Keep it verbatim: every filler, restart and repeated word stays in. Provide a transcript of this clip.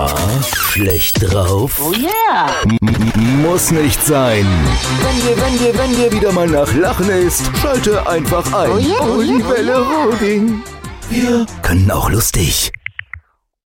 Ja, schlecht drauf? Oh yeah! M muss nicht sein. Wenn dir, wenn dir, wenn dir wieder mal nach Lachen ist, schalte einfach ein. Oh yeah, oh yeah, die Welle Roding. Wir können auch lustig